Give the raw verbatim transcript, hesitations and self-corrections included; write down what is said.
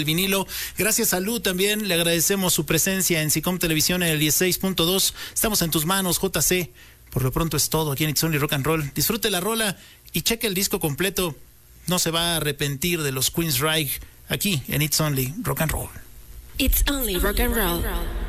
El vinilo. Gracias a Lu también, le agradecemos su presencia en SICOM Televisión en el dieciséis punto dos. Estamos en tus manos, J C. Por lo pronto es todo aquí en It's Only Rock and Roll. Disfrute la rola y cheque el disco completo. No se va a arrepentir de los Queensryche aquí en It's Only Rock and Roll. It's Only Rock and Roll.